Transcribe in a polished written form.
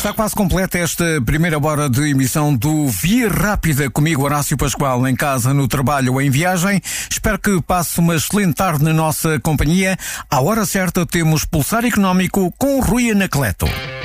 Está quase completa esta primeira hora de emissão do Via Rápida, comigo Horácio Pascoal, em casa, no trabalho ou em viagem. Espero que passe uma excelente tarde na nossa companhia. À hora certa temos Pulsar Económico com Rui Anacleto.